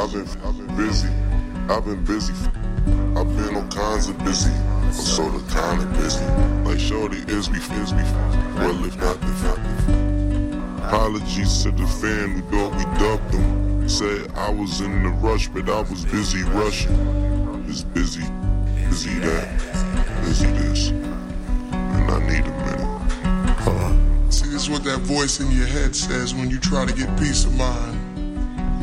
been busy. I've been busy. I've been on kinds of busy. I'm sorta kinda busy. Like shorty is we. Well, if not, apologies to the fan who thought we dubbed them. Said I was in the rush, but I was busy rushing. It's busy that, busy this, and I need a minute. See, this is what that voice in your head says when you try to get peace of mind.